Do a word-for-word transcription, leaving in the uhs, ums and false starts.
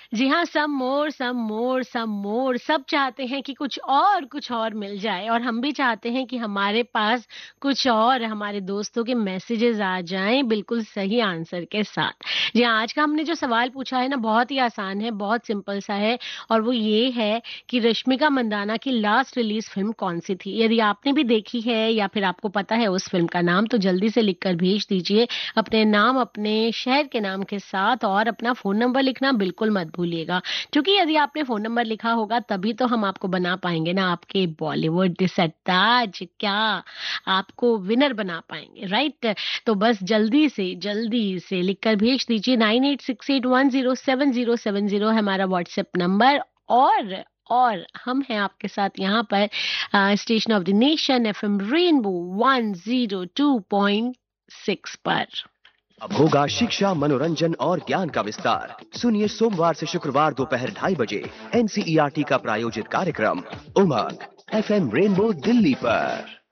जी हाँ, सम मोर, सम मोर, सम मोर सब चाहते हैं कि कुछ और, कुछ और मिल जाए और हम भी चाहते हैं कि हमारे पास कुछ और हमारे दोस्तों के मैसेजेस आ जाएँ बिल्कुल सही आंसर के साथ। जी हाँ, आज का हमने जो सवाल पूछा है ना बहुत ही आसान है, बहुत सिंपल सा है और वो ये है कि रश्मिका मंदाना की लास्ट रिलीज़ फ़िल्म कौन-सी थी? यदि आपने भी देखी है या फिर आपको पता है उस फ़िल्म का नाम तो जल्दी से लिख कर भेज दीजिए। अपने नाम, अपने शहर के नाम के साथ और अपना फ़ोन नंबर लिखना बिल्कुल मत भूलिएगा। क्योंकि यदि आपने फ़ोन नंबर लिखा होगा तभी तो हम आपको बना पाएँगे ना आपके बॉलीवुड सरताज क्या आपको विनर बना पाएँगे, राइट? तो बस जल्दी से, जल्दी से लिख कर भेज दीजिए nine eight six eight one zero seven zero seven zero है हमारा व्हाट्सएप नंबर और और हम हैं आपके साथ यहाँ पर अ, station of the nation FM rainbow one zero two point six पर। अब होगा शिक्षा, मनोरंजन और ज्ञान का विस्तार। सुनिए सोमवार से शुक्रवार दोपहर ढाई बजे एनसीईआरटी का प्रायोजित कार्यक्रम उमंग एफएम रेनबो दिल्ली पर।